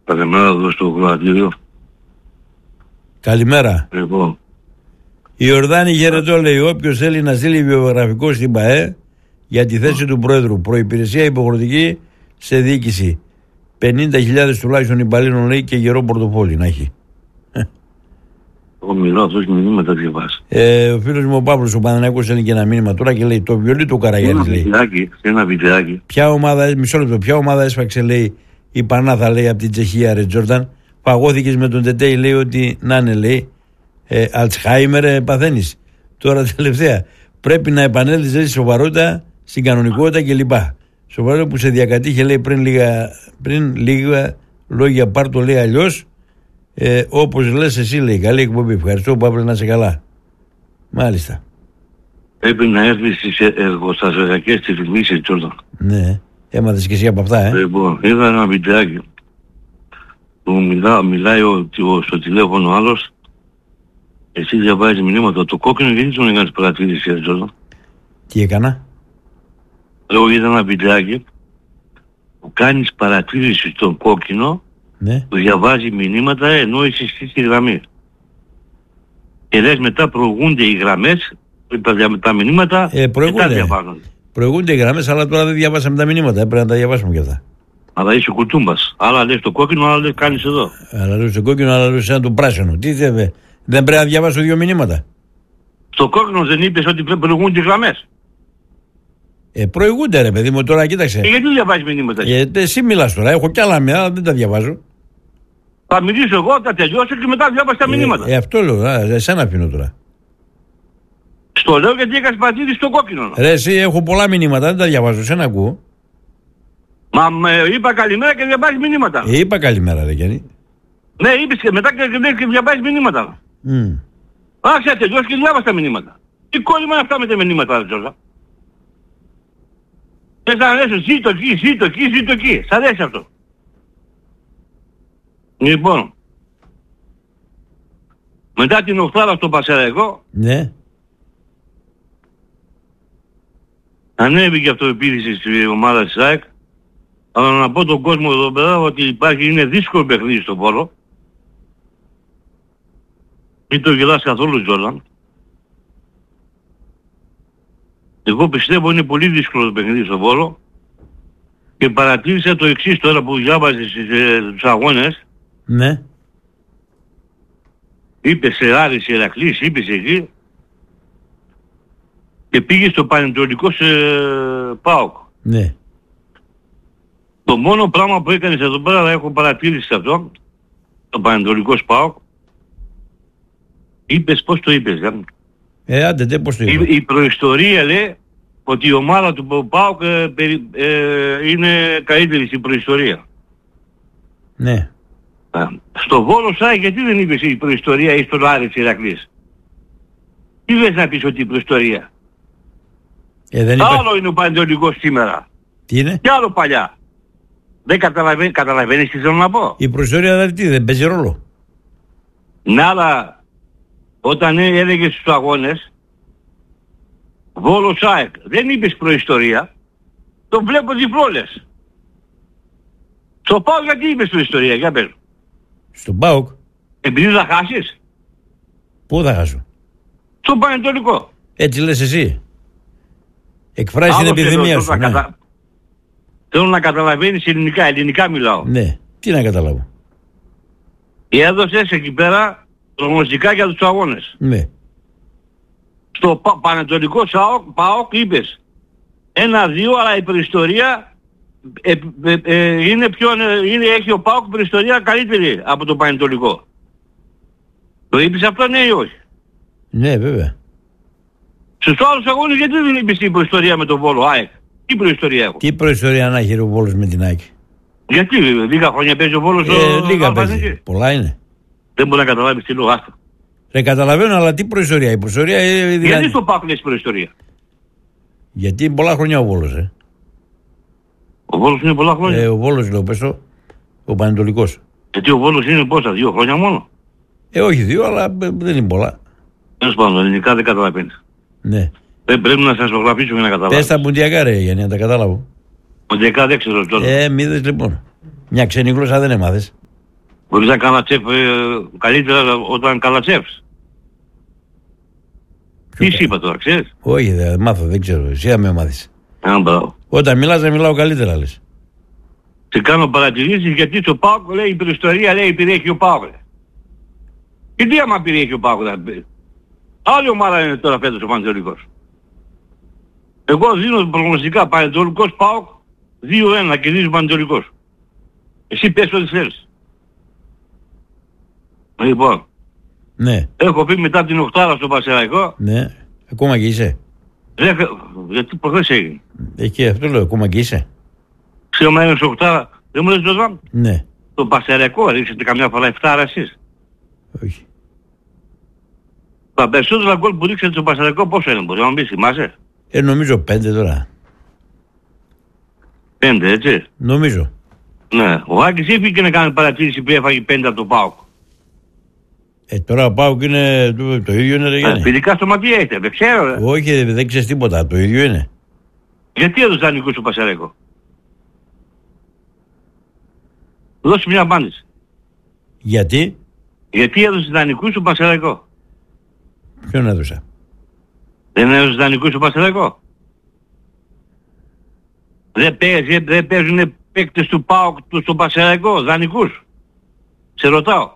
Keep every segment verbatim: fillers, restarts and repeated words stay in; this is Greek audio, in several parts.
Καλημέρα εδώ στο κρατήριο. Καλημέρα. Λοιπόν. Η Ιορδάνη χαιρετώ, λέει, όποιος θέλει να στείλει βιογραφικό στην ΠΑΕ για τη θέση του Πρόεδρου. Προϋπηρεσία υποχρεωτική σε διοίκηση. πενήντα χιλιάδες τουλάχιστον υπαλλήλων, λέει, και γερό πορτοφόλι να έχει. Εγώ μιλάω, αυτός μηνύματα διαβάσει. Ε, ο φίλος μου ο Παύλος ο Παναθηναϊκός είναι και ένα μήνυμα τώρα και λέει το βιολί του Καραγιάννης, λέει. Βιντεάκι, ένα βιντεάκι. Ποια ομάδα, μισό λεπτό, ποια ομάδα έσφαξε, λέει, η Πανάθα, λέει, από την Τσεχία, ρε Τζόρνταν. Παγώθηκες με τον Τετέι, λέει, ότι να είναι, λέει, ε, Αλτσχάιμερ ε, παθαίνεις. Τώρα τελευταία πρέπει να επανέλθεις, λέει, σοβαρότητα, στην κανονικότητα κλπ. Σοβαρότητα που σε διακατήχε, λέει, πριν λίγα, πριν λίγα λόγια, πάρ' το, λέει, αλλιώς. Ε, όπως λες εσύ, λέει, καλή εκπομπή. Ευχαριστώ, Παύλο, να είσαι καλά. Μάλιστα. Πρέπει να έρθει στις εργοστασιακές ρυθμίσεις, Τζόρνταν. Ναι, έμαθες και εσύ από αυτά, ε. Λοιπόν, είδα ένα βιντεάκι που μιλά, μιλάει ο, ο, στο τηλέφωνο άλλος. Εσύ διαβάζεις μηνύματα. Το κόκκινο γιατί τον έκανες παρατήρηση, Τζόρνταν? Τι έκανα? Λέω, είδα ένα βιντεάκι που κάνεις παρατήρηση στον κόκκινο, ναι, που διαβάζει μηνύματα ενώ είσαι στη γραμμή. Και λες μετά προηγούνται οι γραμμές, τα, τα μηνύματα ε, και τα διαβάζουν. Προηγούνται οι γραμμές, αλλά τώρα δεν διαβάσαμε τα μηνύματα, έπρεπε να τα διαβάσουμε κι αυτά. Αλλά είσαι κουτούμπας. Άλλα λες το κόκκινο, άλλα λες κάνεις εδώ. Άλλα λες το κόκκινο, άλλα λες ένα το πράσινο. Τι θέλετε, δεν πρέπει να διαβάσω δύο μηνύματα? Στο κόκκινο δεν είπες ότι προηγούνται οι γραμμές? Ε, προηγούνται, ρε παιδί μου, τώρα κοίταξε. Και γιατί διαβάζεις μηνύματα? Γιατί εσύ μιλάς τώρα, έχω κι άλλα μηνύματα, αλλά δεν τα διαβάζω. Θα μιλήσω εγώ, θα τελειώσω και μετά διάβασα τα μηνύματα. Ε, ε, αυτό λέω, α, εσένα αφήνω τώρα. Στο λέω γιατί έκανες πατήρι στο κόκκινο. Ρε εσύ, έχω πολλά μηνύματα, δεν τα διαβάζω, εσένα ακούω. Μα με είπα καλημέρα και διαβάζεις μηνύματα. Ε, είπα καλημέρα, ρε Γιάννη. Ναι, είπες και μετά και, και, και διαβάζεις μηνύματα. Mm. Άρχισα να τελειώσει και διάβασα τα μηνύματα. Τι κόλλημα είναι αυτά με τα μηνύματα, Τζόρνταν? Θες να λες ζήτω εκεί, ζήτω εκεί, ζήτω εκεί. Σ' αρέσει αυτό? Λοιπόν, μετά την οχτάδα στο Πασεραϊκό, ναι, ανέβηκε αυτοεπίθεση στη ομάδα της ΑΕΚ. Αλλά να πω τον κόσμο εδώ πέρα ότι υπάρχει, είναι δύσκολο παιχνίδι στο Βόλο. Μην το γελάς καθόλου, Τζόρνταν. Εγώ πιστεύω είναι πολύ δύσκολο το παιχνίδι στο Βόλο. Και παρατήρησα το εξής τώρα που διάβαζες ε, τους αγώνες. ναι. Είπε σε Άρης Ηρακλής, είπες εκεί. Και πήγε στο Πανετολικό σε ΠΑΟΚ. Ναι. Το μόνο πράγμα που έκανες εδώ πέρα, έχω παρατήρηση σε αυτό, το Πανετολικός ΠΑΟΚ, είπες πώς το είπες, ε? Ε, άντε, τε, πώς το είπα. Η, η προϊστορία λέει ότι η ομάδα του ΠΑΟΚ ε, ε, είναι καλύτερη στην προϊστορία. Ναι. Ε, στο Βόλο ΣΑΕ γιατί δεν είπες η προϊστορία ή στον Άρη της Ηρακλής? Τι θες να πεις ότι η προϊστορία? Ε, δεν είπα... Άλλο είναι ο Πανετολικός σήμερα. Τι είναι? Και άλλο παλιά. Δεν καταλαβαίνεις, καταλαβαίνεις τι θέλω να πω? Η προϊστορία δηλαδή τι, δεν παίζει ρόλο? Ναι, αλλά όταν έλεγες στους αγώνες Βόλο ΣΑΕΚ δεν είπες προϊστορία, το βλέπω διπλό λες. Στο ΠΑΟΚ γιατί είπες προϊστορία, για πες. Στον ΠΑΟΚ? Επειδή θα χάσεις? Πού θα χάσω? Στον Πανετολικό. Έτσι λες εσύ? Εκφράζεις την επιθυμία σου, ναι. Κατα... Θέλω να καταλαβαίνεις ελληνικά, ελληνικά μιλάω. Ναι, τι να καταλάβω? Έδωσες εκεί πέρα προγνωστικά για τους αγώνες. Ναι. Στο πα... Πανετολικό ΠΑΟΚ είπες ένα-δύο, αλλά η προϊστορία ε, ε, ε, είναι πιο, είναι, έχει ο ΠΑΟΚ προϊστορία καλύτερη από το Πανετολικό. Το είπες αυτό, ναι ή όχι? Ναι, βέβαια. Στους άλλους αγώνες γιατί δεν είπες την προϊστορία με τον Βόλο, ΑΕΚ? Τι προϊστορία έχω? Τι προϊστορία να έχει ο Βόλος με την ΑΕΚ? Γιατί λίγα χρόνια παίζει ο Βόλος? Ε, ο... λίγα ο... παίζει. Πολλά είναι. Δεν μπορεί να καταλάβεις τι λέω, άστα. Δεν καταλαβαίνω, αλλά τι προϊστορία? Η προϊστορία ε, δηλαδή... Γιατί στο ΠΑΟΚ λες προϊστορία? Γιατί είναι πολλά χρόνια ο Βόλος, ε. Ο Βόλος είναι πολλά χρόνια. Ε, ο Βόλος λέω πες το, ο Πανετολικός. Γιατί ο Βόλος είναι πόσα, δύο χρόνια μόνο? Ε, όχι δύο, αλλά δεν είναι πολλά. Τέλος πάντων, ελληνικά δεν καταλαβαίνεις. Ναι. Δεν πρέπει να σας προγραφήσω για να καταλάβεις. Πες τα πουντιακά ρε, για να τα καταλάβω. Πουντιακά δεν ξέρω τώρα. Ε, μη δες λοιπόν. Μια ξένη γλώσσα δεν έμαθες. Μπορείς να καλατσέφ ε, καλύτερα όταν καλατσέφς. Τι σου είπα τώρα, ξέρεις? Όχι, δεν μάθω, δεν ξέρω. Εσύ θα με μάθεις. Α, μπράβο. Όταν μιλάς, να μιλάω καλύτερα, λες. Σε κάνω παρατηρήσεις γιατί στο ΠΑΟΚ λέει η περιστορία λέει περιέχει ο ΠΑΟΚ. Και τι άμα περιέχει ο ΠΑΟΚ θα πει. Άλλη ομάδα είναι τώρα φέτος ο Πανετολικός. Εγώ δίνω προγνωστικά Πανετολικός ΠΑΟΚ δύο ένα κερδίζει ο Πανετολικός. Εσύ πες ό,τι θέλεις. Λοιπόν. Ναι. Έχω πει μετά την οκτάρα στο Πασεραϊκό. Ναι. Ακόμα και είσαι. Δεν, γιατί προχθές έγινε. Εκεί αυτό λέω, ακόμα και είσαι. Ξέρουμε ένας οκτάρα. Δεν μου λες Ζωζάν. Ναι. Το Πασεραϊκό ρίξετε καμιά φορά εφτάρα εσείς. Όχι. Τα περισσότερα γκολ που ρίξατε στο Πασεραϊκό πόσο είναι, μπορεί να μου πεις, θυμάσαι? Ε, νομίζω πέντε τώρα. Πέντε, έτσι. Νομίζω. Ναι. Ο Άκης έφυγε να κάνει παρατήρηση που έφαγε πέντε από το ΠΑΟΚ. Ε, τώρα ο ΠΑΟΚ είναι το, το ίδιο είναι, ρε Γιάννη. Φιλικά στο ματί έχετε, δεν ξέρω, ρε. Όχι, δεν ξέρεις τίποτα, το ίδιο είναι. Γιατί έδωσε δανεικούς στο Πασεραϊκό? Δώσε μια απάντηση. Γιατί? Γιατί έδωσε δανεικούς στο Πασεραϊκό? Ποιον έδωσα? Δεν έδωσε δανεικούς στο Πασεραϊκό? Δεν, παίζει, δεν παίζουνε παίκτες του ΠΑΟΚ του στο Πασεραϊκό, δανεικούς. Σε ρωτάω.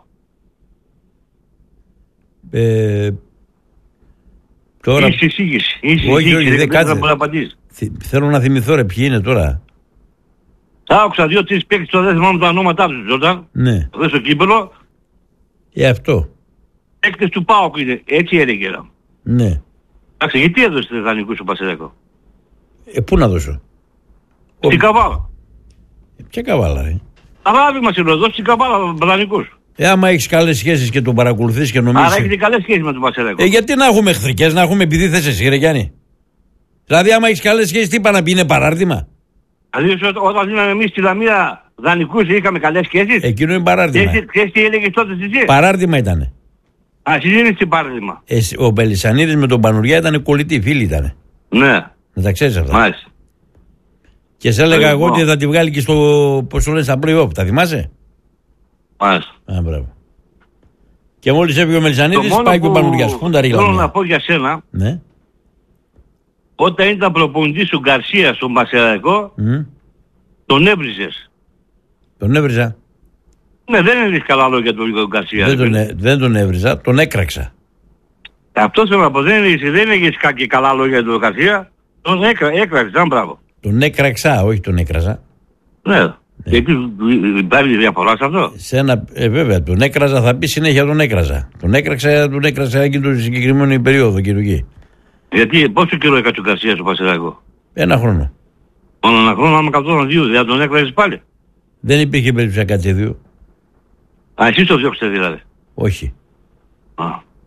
Ε, τώρα... Είσαι εισήγηση. Είσαι όχι, εισήγηση. όχι, δεν κάτσε. μπορεί να απαντήσεις. Θέλω να θυμηθώ ρε ποιοι είναι τώρα. Άκουσα δύο-τρεις παίκτες τώρα, δεν θυμάμαι τα ονόματά τους, Τζόρνταν. Ναι. Εδώ στο κύπελο. Ε, αυτό. Παίκτες του ΠΑΟΚ είναι, έτσι έλεγε. Ναι. Εντάξει, γιατί έδωσε δανεικούς στο Πασεραϊκό? Ε, πού να δώσω? Στην Καβάλα. Ε, ποια Καβάλα, ρε? Παράδειγμα σε λέω, δώσει στην Καβάλα δανεικούς. Ε, άμα έχεις καλές σχέσεις και τον παρακολουθείς και νομίζεις... Άρα έχετε καλές σχέσεις με τον Πασεραϊκό. Ε, γιατί να έχουμε εχθρικές, να έχουμε επειδή θες εσύ, ρε Γιάννη? Δηλαδή, άμα έχεις καλές σχέσεις, τι είπα να πει, είναι παράρτημα? Δηλαδή, όταν δίναμε εμείς στη Λαμία δανεικούς, είχαμε καλές σχέσεις. Εκείνο είναι παράρτημα. Ξέρεις τι έλεγες τότε εσύ? Παράρτημα ήτανε. Α, εσύ δεν είσαι παράρτημα. Ε, ο Μπελισσανίδης με τον Πανουριά ήταν κολλητοί, φίλοι ήτανε. Ναι. Να τα ξέρεις αυτά. Μάλιστα. Και σε έλεγα εγώ λοιπόν. ότι θα τη βγάλει και στο, πώς το λένε, στα play-off. Τα θυμάσαι? Μάλιστα. Α, μπράβο. Και μόλις έφυγε ο Μελισσανίδης, πάει και ο Πανουριάς. Πού είναι τα ρίγλα? Θέλω να πω για σένα, ναι. όταν ήταν προπονητής ο Γκαρσία στον Πασεραϊκό, Mm. τον έβριζες. Τον έβριζα. Ναι, δεν έλεγες καλά λόγια του τον Γκαρσία. Δεν τον, ε- δεν τον έβριζα, τον έκραξα. Αυτό θέλω να πω, δεν έλεγες, δεν έλεγες και καλά λόγια για τον Γκαρσία, τον έκρα, έκραξες, αν μπράβο. Τον έκραξα, όχι τον έκραζα. Ναι. Γιατί υπάρχει διαφορά σε αυτό? Σε ένα, ε, βέβαια, τον έκραζα, θα πει συνέχεια τον έκραζα. Τον έκραξα, τον έκραξα εκείνη την συγκεκριμένη περίοδο, κύριε. Γιατί πόσο καιρό έκατσε ο Γκαρσία στο Πασεραϊκό? Ένα χρόνο. Μόνο ένα χρόνο, άμα καθόλου δύο, δηλαδή τον έκραζες πάλι. Δεν υπήρχε περίπτωση να κάτσει δύο. Α, εσείς το διώξετε δηλαδή? Όχι. Α.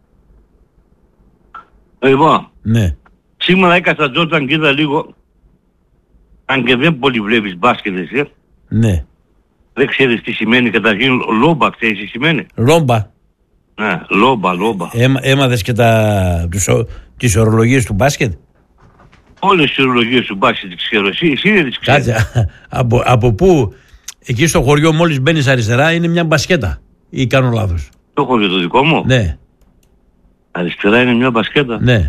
Λοιπόν, Ναι. σήμερα έκατσα Τζόρνταν και είδα λίγο, αν και δεν πολύ βλέπεις μπάσκετ εσύ, Ναι. δεν ξέρεις τι σημαίνει καταρχήν λόμπα, ξέρεις τι σημαίνει? Λόμπα. Ναι, λόμπα, λόμπα. Έμα, έμαθες και τα, τους, ο- τις ορολογίες του μπάσκετ? Όλες τις ορολογίες του μπάσκετ τις ξέρω, εσύ, εσύ δεν τις ξέρεις. Κάτσε, από, από πού, εκεί στο χωριό μόλις μπαίνεις αριστερά είναι μια μπασκέτα ή κάνω λάθος? Το έχω για το δικό μου. Ναι, Αριστερά είναι μια μπασκέτα. ναι.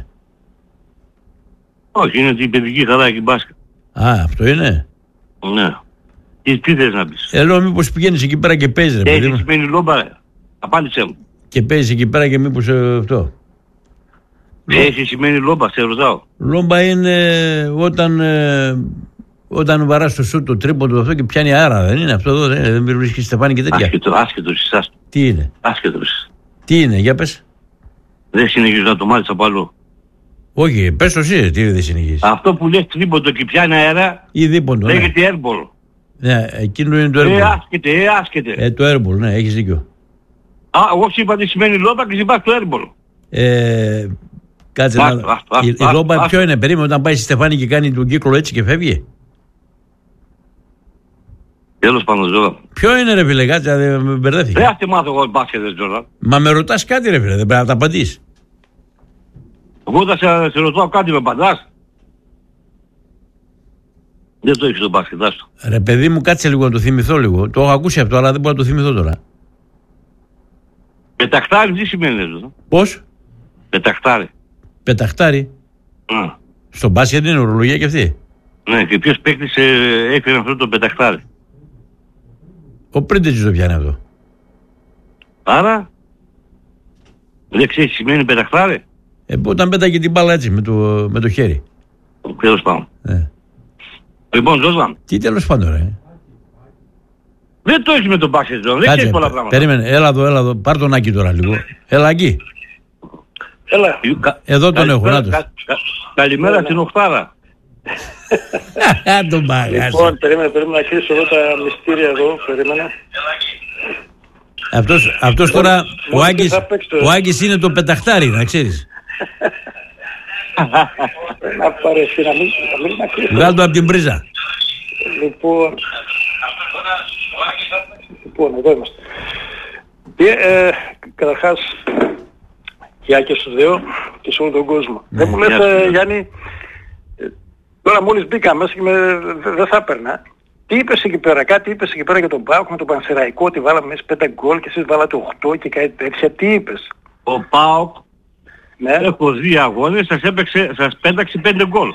Όχι, είναι η παιδική χαρά και μπάσκετ. Α, αυτό είναι. Ναι. Τι, τι θες να πεις? Ε, λέω μήπως πηγαίνεις εκεί πέρα και παίζεις, ρε παιδί Έτσι μου. σημαίνει λόμπα, ρε. Απάντησέ μου. Και παίζεις εκεί πέρα και μήπως ε, αυτό. Έτσι σημαίνει λόμπα, σε ρωτάω. Λόμπα είναι όταν, ε, όταν βαράς το σούτ, το τρίποντο αυτό και πιάνει αέρα, δεν είναι αυτό εδώ, δεν, είναι, δεν βρίσκει στεφάνι και τέτοια. Άσχετο, άσχετο εσάς. Τι είναι, Άσχετο εσείς. τι είναι, για πες. Δεν συνεχίζω να το μάθεις από αλλού. Όχι, πες το εσύ, τι δεν συνεχίζεις. Αυτό που λες τρίποντο και πιάνει αέρα Ή δίποντο, ναι. λέγεται airball. Ναι, εκείνο είναι το Ε, airball. άσκεται, ε, άσκεται. Ε, το airball, ναι, έχεις δίκιο. Α, εγώ σου είπα τι σημαίνει λόμπα και συμπάς το airball. Ε, κάτσε Άστο, να... άστο, άστο, Η, η άστο, λόμπα άστο. ποιο είναι, περίμενε όταν πάει στη στεφάνι και κάνει τον κύκλο έτσι και φεύγει. Τέλος πάντων, Ζώα. Ποιο είναι ρε φίλε, κάτσε, δεν με μπερδεύτηκε. Δεν θα τη μάθω εγώ μπάσκετ, ρε Τζόρνταν. Μα με ρωτάς κάτι ρε φίλε, δεν πρέπει να τα απαντήσεις. Εγώ θα σε, σε ρωτάω κάτι με απαντάς. Δεν το έχεις το μπάσκετ, άστο. Ρε παιδί μου, κάτσε λίγο να το θυμηθώ λίγο. Το έχω ακούσει αυτό, αλλά δεν μπορώ να το θυμηθώ τώρα. Πεταχτάρι τι σημαίνει εδώ? Πώς? Πεταχτάρι. Πεταχτάρι. Mm. Στον μπάσκετ είναι ορολογία και αυτή. Ναι, και ποιος παίκτης ε, έφερε αυτό το πεταχτάρι? Ο Πρίντετζης το πιάνει αυτό. Άρα, δεν ξέρεις τι σημαίνει πεταχτάρι? Ε, όταν πέταγε την μπάλα έτσι με το, με το χέρι. Τέλος πάντων. Ε. Λοιπόν, Ζώσβαν. Τι τέλος πάντων, ρε. Δεν το έχεις με τον μπάσκετ, δεν ξέρεις πολλά πράγματα. Περίμενε, έλα εδώ, έλα εδώ. Πάρ' τον Άκη τώρα λίγο. Έλα, Άκη. Έλα. Εδώ τον έχω, να το. Καλημέρα στην Οχτάρα. Τον πάγασα. Λοιπόν, περίμενε, περίμενε να κλείσω εδώ τα μυστήρια εδώ, περίμενε. Αυτός, αυτός τώρα, ο Άκης, ο Άκης είναι το πεταχτάρι, να ξέρεις. Να παρέσει, να μην, να μην να κλείσω. Βγάλ' το από την πρίζα. Λοιπόν, λοιπόν, εδώ είμαστε. Και, ε, καταρχάς, γεια και στους δύο και σε όλο τον κόσμο. Ναι, δεν μου λες, ε, Γιάννη, ε, τώρα μόλις μπήκα μέσα και δεν θα έπαιρνα. Τι είπες εκεί πέρα, κάτι είπες εκεί πέρα για τον ΠΑΟΚ με τον Πανσεραϊκό, ότι βάλαμε μέσα πέντε γκολ και εσείς βάλατε οκτώ και κάτι τέτοια. Τι είπες? Ο ΠΑΟΚ, ναι. Έχω δύο αγώνες, σας, έπαιξε, σας πέταξε πέντε γκολ.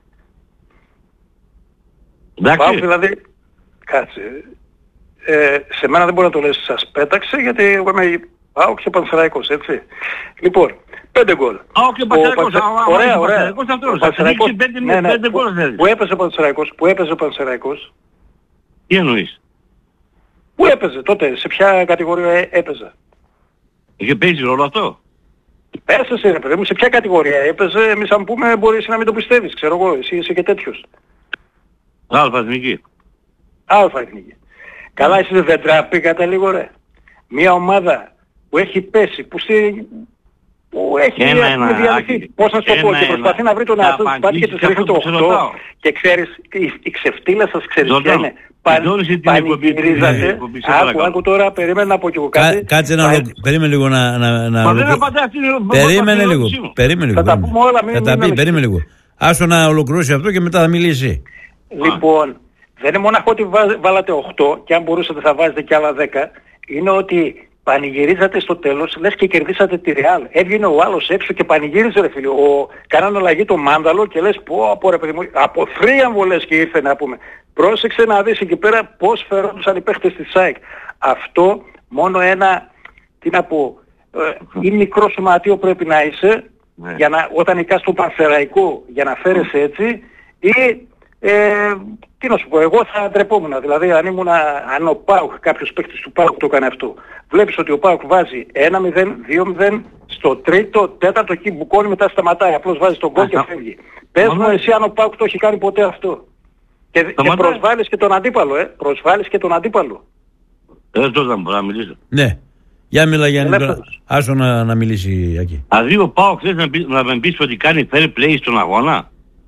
Εντάξει. ΠΑΟΚ δηλαδή, κάτσε, ε, σε μένα δεν μπορεί να το λες σας πέταξε, γιατί εγώ είμαι ΠΑΟΚ και Πανσεραϊκός, έτσι. Λοιπόν, πέντε γκολ. ΠΑΟΚ και Πανσεραϊκός, ωραία, ωραία. Ο Πανσεραϊκός πέντε γκολ. Πού έπαιζε ο Πανσεραϊκός, πού έπαιζε ο Πανσεραϊκός? Τι εννοείς? Πού έπαιζε τότε, σε ποια κατηγορία έπαιζε? Είχε παίζει ρόλο αυτό? Πέσαι ρε παιδί μου, σε ποια κατηγορία έπαιζε? Εμείς αν πούμε μπορείς να μην το πιστεύεις, ξέρω εγώ, εσύ είσαι και τέτοιος. Αλφα εθνική. Αλφα εθνική. Καλά, εσείς δεν τραπήκατε λίγο ρε? Μια ομάδα που έχει πέσει, που, στη... που έχει ένα, ένα, διαλυθεί. Πώς να σου το πω, και προσπαθεί να βρει τον εαυτό του, πάει και τους ρίχνει το οκτώ και ξέρεις, η, η ξεφτύλα σας ξέρεις ποια είναι. Πανηγυρίζατε. Άκου, άκου τώρα, περίμενε να πω κι εγώ κάτι. Κάτσε να ολοκληρώσει. Περίμενε λίγο να... Μα δεν απαντάς. Περίμενε λίγο. Περίμενε λίγο. Θα τα πούμε όλα. Θα τα πει, περίμενε λίγο. Άσο να ολοκληρώσει αυτό και μετά θα μιλήσει. Λοιπόν, δεν είναι μόνο ότι βάλατε οκτώ και αν μπορούσατε θα βάζετε κι άλλα δέκα. Είναι ότι πανηγυρίζατε στο τέλος, λες και κερδίσατε τη Ρεάλ. Έβγαινε ο άλλος έξω και πανηγύριζε ρε φίλε. Ο... Κάνανε αλλαγή το Μάνταλο και λες πω από ρε παιδί μου, από θρίαμβο λες και ήρθε να πούμε. Πρόσεξε να δεις εκεί πέρα πώς φερόντουσαν οι παίχτες της ΣΑΕΚ. Αυτό μόνο ένα, τι να πω, ε, ή μικρό σωματείο πρέπει να είσαι, ναι. Για να, όταν νικάς το Πανσεραϊκό για να φέρεσαι έτσι, ή ε, τι να σου πω, εγώ θα ντρεπόμουν. Δηλαδή αν ήμουν, αν ο ΠΑΟΚ, κάποιος παίκτης του ΠΑΟΚ το έκανε αυτό. Βλέπεις ότι ο ΠΑΟΚ βάζει ένα μηδέν, δύο μηδέν, στο τρίτο, τέταρτο εκεί μπουκώνει, μετά σταματάει. Απλώς βάζει τον γκολ και φεύγει. Πες μου εσύ αν ο ΠΑΟΚ το έχει κάνει ποτέ αυτό. Και, και προσβάλλεις και τον αντίπαλο, ε. Προσβάλλεις και τον αντίπαλο. Ε, τότε θα μπορώ να μιλήσω. Ναι. Για μιλά Γιάννη τώρα. Άσο να, να μιλήσει εκεί. Δηλαδή ο ΠΑΟΚ θες να, πει, να με πεις ότι κάνει fair play στον αγώνα?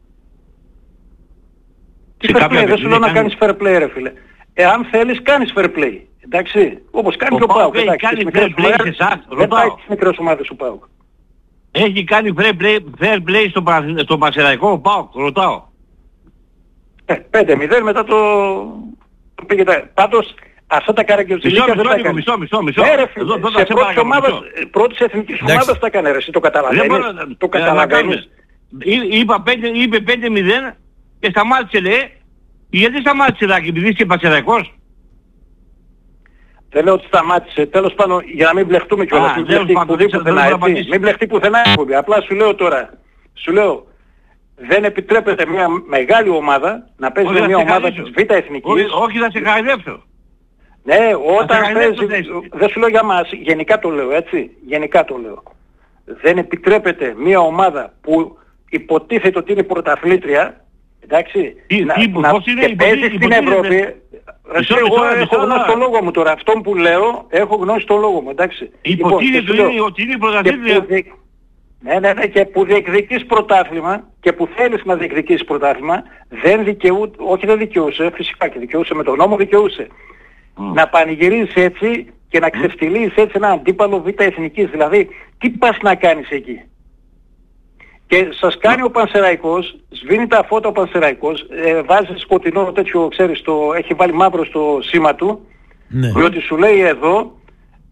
Τι fair play, δεν σου λέω να κάνεις fair play ρε φίλε. Εάν θέλεις κάνεις fair play. Εντάξει, όπως κάνει και ο ΠΑΟΚ. Έχει κάνει fair play σε εσάς, δεν πάει στις μικρές ομάδες του ΠΑΟΚ. Έχει κάνει fair play, fair play στο, στο Πανσεραϊκό ο ΠΑΟΚ, ρωτάω. Ε, πέντε μηδέν μετά το, το πήγε. Πάντως αυτά τα καραγκιοζηλίκια δεν τα έκανε. Μισό, μισό, μισό. Ναι ρε φίλε, σε πρώτης ομάδας, πρώτης εθνικής ομάδας τα έκανε ρε, εσύ το καταλαβαίνεις. Το καταλαβαίνεις. Είπε πέντε μηδέν και σταμάτησε λέει. Γιατί σταμάτησε Ράκη, επειδή είσαι Πανσεραϊκός? Δεν λέω ότι σταμάτησε. Τέλος πάντων, για να μην μπλεχτούμε κιόλας. Μην μπλεχτεί πουθενά, έτσι. Μην μπλεχτεί πουθενά. Απλά σου λέω τώρα, σου λέω, δεν επιτρέπεται μια μεγάλη ομάδα να παίζει με μια ομάδα της Β' Εθνικής. Όχι, θα σε χαϊδέψω. Ναι, όταν παίζει, δεν σου λέω για μας, γενικά το λέω, έτσι. Γενικά το λέω. Δεν επιτρέπεται μια ομάδα που υποτίθεται ότι είναι πρωταθλήτρια, εντάξει, τι, να, τι, να, είναι, και παίζει στην Ευρώπη. Εσύ, εγώ έχω γνώσει το λόγο μου τώρα. Αυτό που λέω, έχω γνώσει το λόγο μου, εντάξει. Υποτίθεται λοιπόν, ότι είναι πρωταθλήτρια. Ναι, ναι, ναι, και που διεκδικείς πρωτάθλημα και που θέλεις να διεκδικείς πρωτάθλημα, δεν δικαιού, όχι δεν δικαιούσε, φυσικά και δικαιούσε με τον νόμο, δικαιούσε. Mm. Να πανηγυρίζεις έτσι και να ξεφτυλίσεις έτσι ένα αντίπαλο Β' Εθνικής. Δηλαδή, τι πας να κάνεις εκεί? Και σας κάνει ο Πανσεραϊκός, σβήνει τα φώτα ο Πανσεραϊκός, ε, βάζει σκοτεινό τέτοιο, ξέρεις, το, έχει βάλει μαύρο στο σήμα του, ναι. Διότι σου λέει εδώ,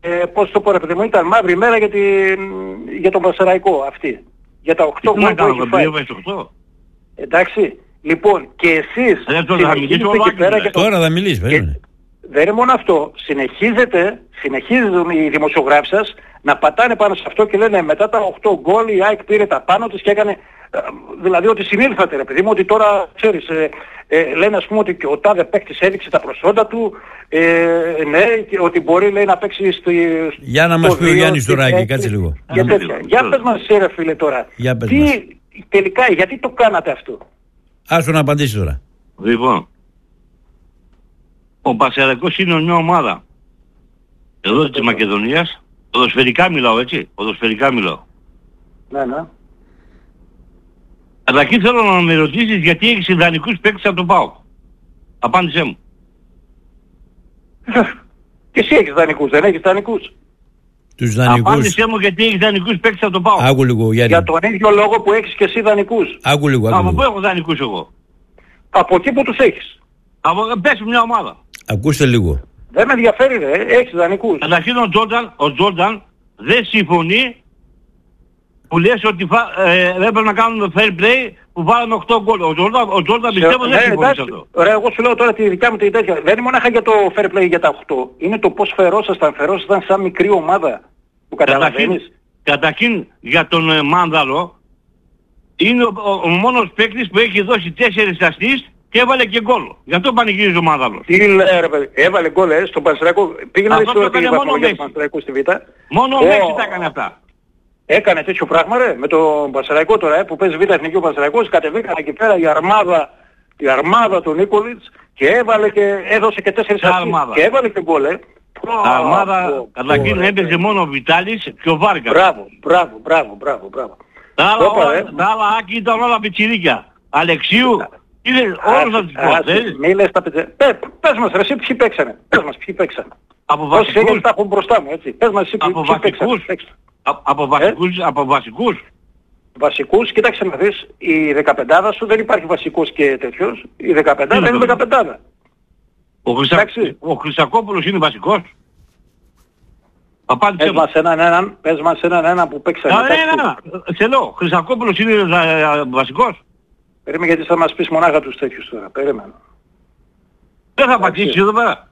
ε, πώς το πω ρε παιδί μου, ήταν μαύρη ημέρα για, την, για τον Πανσεραϊκό αυτή. Για τα οκτώ γκολ που έχει φάει. Εντάξει. Λοιπόν, και εσείς ε, τώρα συνεχίζετε εκεί πέρα και το... Τώρα θα μιλήσεις, περίμενε. Δεν είναι μόνο αυτό. Συνεχίζετε, συνεχίζουν οι δημοσιογράφοι σας να πατάνε πάνω σε αυτό και λένε μετά τα οκτώ γκολ η ΑΕΚ πήρε τα πάνω της και έκανε... Δηλαδή ότι συνήλθατε ρε παιδί μου, ότι τώρα ξέρεις, ε, ε, λένε ας πούμε ότι και ο τάδε παίκτης έδειξε τα προσόντα του, ε, ναι, και ότι μπορεί λέει να παίξει στο... Για να μας πει ο Γιάννης Τουράκη, κάτσε λίγο. Για, τέτοια. Για πες μας ρε φίλε τώρα, τι, μας. τελικά γιατί το κάνατε αυτό? Άσου να απαντήσει τώρα. Λοιπόν, ο Πανσεραϊκός είναι μια ομάδα εδώ της Μακεδονίας, ποδοσφαιρικά μιλάω έτσι, ποδοσφαιρικά μιλάω. Ναι, ναι. Αλλά εκεί θέλω να με ρωτήσεις γιατί έχεις ιδανικούς παίκτες από τον ΠΑΟΚ. Απάντησέ μου. Και εσύ έχεις δανεικούς, δεν έχεις δανεικούς? Τους δανεικούς. Απάντησέ μου γιατί έχεις δανεικούς παίκτες από τον ΠΑΟΚ. Άκου λίγο, Γιάννη. Για τον ίδιο λόγο που έχεις και εσύ δανεικούς. Άκου λίγο, άκου Από λίγο. πού έχω δανεικούς εγώ? Από εκεί που τους έχεις. Από πες μια ομάδα. Ακούστε λίγο. Δεν με ενδιαφέρει ρε, έχεις δανεικούς. Καταρχήν ο Τζόρνταν, ο Τζόρνταν δεν συμφωνεί που λες ότι φα, ε, δεν πρέπει να κάνουμε fair play που βάλαμε οκτώ γκολ. Ο Τζόρνταν, ο Τζόρνταν πιστεύω δεν συμφωνεί σε αυτό. Ωραία, εγώ σου λέω τώρα τη δικιά μου τη τέτοια. Δεν είναι μονάχα για το fair play για τα οκτώ. Είναι το πώς φερόσασταν. Φερόσασταν σαν μικρή ομάδα. Που καταλαβαίνεις. Καταρχήν για τον ε, Μάνδαλο είναι ο, ο, ο μόνος παίκτης που έχει δώσει τέσσερις ασίστ και έβαλε και γκολ. Γι' αυτό πανηγύριζε ο Μάνδαλος. Τι λέει ρε παιδί, έβαλε γκολ ε, στον Πανσεραϊκό. Πήγαινε να δεις τώρα τι βαθμολογία του Πανσεραϊκού στη Β. Μόνο ο Μέση τα έκανε αυτά. Έκανε τέτοιο πράγμα ρε, με τον Πανσεραϊκό τώρα ε, που παίζει Β' Εθνική ο Πανσεραϊκός, κατεβήκαν εκεί πέρα η αρμάδα, η αρμάδα του Νίκολιτς και έβαλε και έδωσε και τέσσερις ασίστ και έβαλε και γκολ ε. Αρμάδα καταρχήν έπαιζε μόνο ο Βιτάλης και ο Βάρκας. Μπράβο, μπράβο, μπράβο, μπράβο, μπράβο. Τα άλλα άκη ήταν όλα πιτσιρίκια. Αλεξίου, είναι όλους να τις πω. Μη λες τα παιδιά. Πες μας ρε εσύ ποιοι παίξανε. Πες μας ποιοι παίξανε. Από βασικούς. Όσοι τα έχουν μπροστά μου έτσι. Πες μας εσύ ποιοι παίξανε. Από βασικούς, από βασικούς. Βασικούς, κοίταξε να δεις, η δεκαπεντάδα σου δεν υπάρχει βασικός και τέτοιος. Η δεκαπεντάδα είναι δεκαπεντάδα. Ο, Χρυσα... ο Χρυσακόπουλος είναι βασικός. Απάντησε. Πες μας έναν έναν, πες μας έναν έναν που παίξανε. Ναι, ναι, ναι. Σε λέω, Χρυσακόπουλος είναι βασικός. Περίμενε γιατί θα μας πεις μονάχα τους τέτοιους τώρα. Περίμενε. Δεν θα απαντήσεις εδώ πέρα.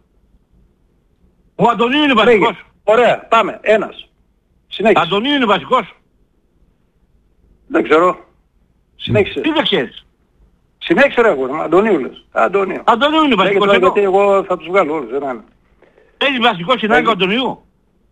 Ο Αντωνίου είναι βασικός. Ωραία, πάμε. Ένας. Συνέχισε. Αντωνίου είναι βασικός. Δεν ξέρω. Συνέχισε. Τι δεν ξέρεις? Συνέχισε ρε εγώ, Αντωνίου λες. Αντωνίου. Αντωνίου είναι βασικός. Λέγε, γιατί εγώ θα τους βγάλω όλους, δεν είναι. Έχεις βασικό συνάδελφο Αντωνίου?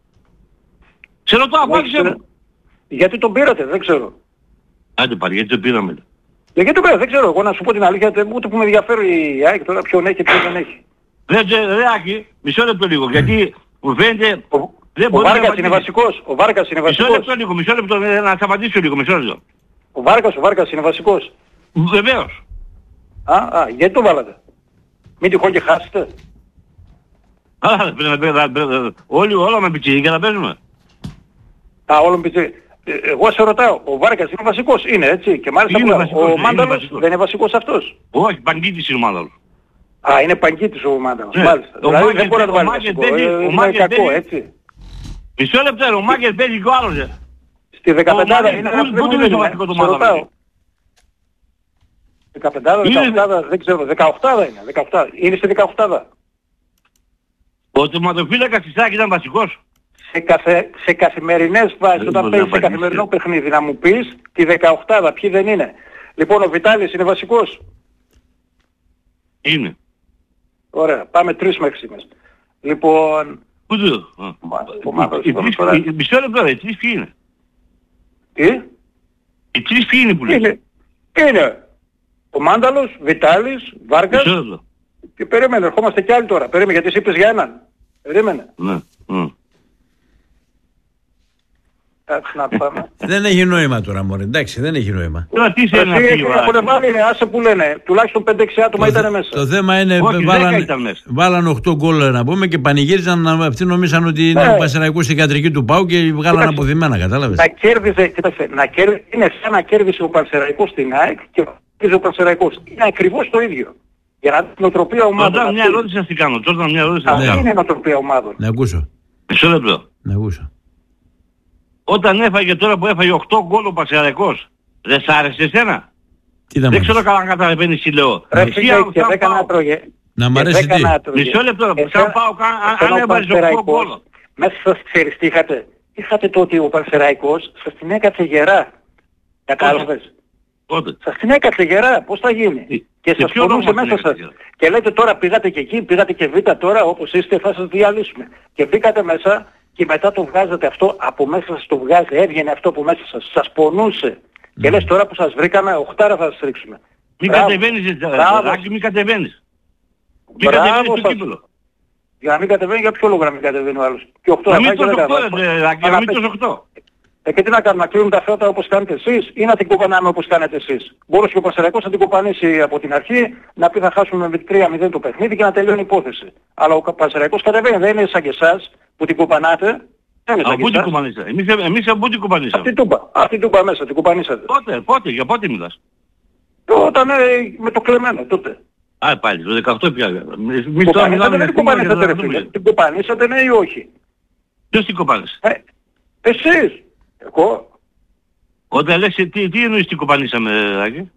Σε ρωτώ, απάντησε μου. Γιατί τον πήρατε, δεν ξέρω. Άντε πάρει, γιατί τον πήραμε. Γιατί τον πήρατε, δεν ξέρω. Εγώ να σου πω την αλήθεια, ούτε που με ενδιαφέρει η ΑΕΚ τώρα ποιον έχει και ποιον δεν έχει. Δεν ρε Άκη, μισό λεπτό λίγο, γιατί μου φαίνεται... Ο Βάρκας είναι βασικός. Ο Βάρκας είναι βασικός. Μισό λεπτό λίγο, μισό λεπτό, να σας απαντήσω λίγο, μισό λεπτό. Ο Βάρκας, ο Βάρκας είναι βασικός. Βεβαίως. Α, α, γιατί το βάλατε? Μην τυχόν και χάσετε. Όλοι όλα με πιτσιρίκια να παίζουμε. Α, όλο με πιτσιρίκια. Εγώ σε ρωτάω, ο Βάρκας είναι βασικός, είναι έτσι, και μάλιστα βασικός, ο Μάνταλος δεν είναι βασικός αυτός? Όχι, Παγκίτης είναι ο Μάνταλος. Α, είναι Παγκίτης ο Μάνταλος, μάλιστα. Δηλαδή δεν μπορεί να το βάλει βασικό, είναι κακό, έτσι. Μισό λεπτό, ο Μάγκερ παίζει και ο άλλος. Στη δεκαπεντάδα είναι ένας που είναι βασικό το Μάνταλος. δεκαπεντάδα, δεκαοκτάδα, δεν ξέρω, δεκαοκτάδα είναι, δεκαοκτάδα. Είναι στη δεκαοκτάδα. Ο τερματοφύλακας της ΑΕΚ ήταν βασικός. Σε, καθε, σε καθημερινές βάσεις, όταν παίζεις σε καθημερινό παιχνίδι, να μου πεις τη δεκαοκτάδα, ποιοι δεν είναι. Λοιπόν, ο Βιτάλης είναι βασικός. Είναι. Ωραία, πάμε τρεις μέχρι στιγμές. Λοιπόν... Πού το... Μισό λεπτό, οι τρεις ποιοι είναι? Τι? Οι τρεις ποιοι είναι που λέει? Είναι. Είναι. Ο Μάνταλος, Βιτάλης, Βάρκας. Και περίμενε, ερχόμαστε κι άλλοι τώρα. Περίμενε, γιατί εσύ είπες για έναν. Περίμενε. Ναι. Εντάξει, να πάμε. Δεν έχει νόημα τώρα, μωρέ. Εντάξει, δεν έχει νόημα. Τώρα τι σε να πει, έχουν βάλει, άσε που λένε. Τουλάχιστον πέντε έξι άτομα ήταν μέσα. Το θέμα είναι, βάλαν οκτώ γκολ να πούμε και πανηγύριζαν, αυτοί νομίζαν ότι είναι ο Πανσεραϊκός στην κατρική του ΠΑΟ και βγάλαν αποθυμένα, κατάλαβες. Να κέρδιζε, κοίταξε, να κέρδιζε, είναι σαν να κέρδισε ο Πανσεραϊκός στην ΑΕΚ και κέρδιζε ο Πανσεραϊκός. Είναι ακριβώς το ίδιο. Για να την νοοτροπία ομάδων. Τώρα μια ερώτηση να την κάνω. Τώρα μια ερώτηση να την κάνω. Αυτή είναι η νοοτροπία ομάδων. Να ακούσω. Μισό λεπτό. Να ακούσω. Όταν έφαγε τώρα που έφαγε οκτώ γκολ ο Πανσεραϊκός, δεν σ' άρεσε εσένα? Τι δεν Δεν ξέρω καλά αν καταλαβαίνεις τι λέω. Ρε Εσύ φίλε, αν και σαν δέκα να πάω- τρώγε. Να μ' Και αρέσει δέκα τι. να τρώγε. Μισό λεπτό, Εσένα- σαν πάω αν- εσένα αν ο έβαζε οκτώ Πανσεραϊκός, γκολ. μέσα σας ξέρεις τι είχατε. Είχατε το ότι ο Πανσεραϊκός σας την έκατσε γερά. Κατάλαβες. Πότε? Σας την έκατσε γερά. Πώς θα γίνει. Τι- Και σε σας ποιο πονούσε λόγο μας μέσα την σας. έκατσε γερά? Και λέτε τώρα πήγατε και εκεί, πήγατε και β' τώρα όπως είστε θα σας διαλύσουμε. Και μπήκατε μέσα και μετά το βγάζατε αυτό, από μέσα σας το βγάζει, έβγαινε αυτό από μέσα σας. Σας πονούσε. Και λες τώρα που σας βρήκαμε, οχτάρα θα σας ρίξουμε. Μην Μπράβο. κατεβαίνεις, Μπράβο. Ράκη, μην κατεβαίνεις. Μην Μπράβο κατεβαίνεις στο σας. κύπελο. Για να μην κατεβαίνει, για ποιο λόγο να μην κατεβαίνει ο άλλος. Και οκτώ Να να μην πάει και τρως δέκα οκτώ, να ρε, πάει. Ράκη, Αλλά να μην πες- τρως οκτώ. Ε, και τι να κάνουμε, να κλείνουμε τα φώτα όπως κάνετε εσείς ή να την κοπανάμε όπως κάνετε εσείς. Μπορούσε και ο Πανσεραϊκός να την κοπανίσει από την αρχή, να πει θα χάσουμε με τρία μηδέν το παιχνίδι και να τελειώνει η υπόθεση. Αλλά ο Πανσεραϊκός κατεβαίνει, δεν είναι σαν και εσάς που την κοπανάτε. Δεν είναι σαν Από και πού την εσάς. κουμπανίσατε? Εμείς, εμείς από πού την κουμπανίσαμε? Αυτή την τούμπα, αυτή την τούμπα μέσα, την κοπανίσατε. Πότε, πότε, για πότε μιλάς? Όταν ε, με το κλεμμένο τότε. Α, πάλι, το δεκαοκτώ πια. Εμείς τώρα Κοπανίσατε, μιλάμε δεν την για σήμερα κοπανίσατε και ρε θα φίλε. δούμε. Την κοπανίσατε ναι ή όχι. Ποιος την κοπάνισε? Ε, εσείς. Εγώ. Όταν λες τι, τι εννοείς την κοπανίσαμε, Ράκη?